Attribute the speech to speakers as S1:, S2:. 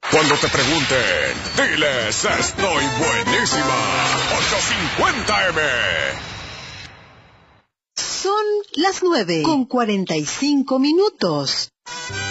S1: Cuando te pregunten, diles, estoy buenísima. 850M.
S2: Son las 9:45.